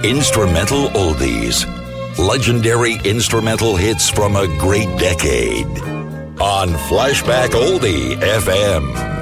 Instrumental Oldies. Legendary instrumental hits from a great decade. On Flashback Oldie FM.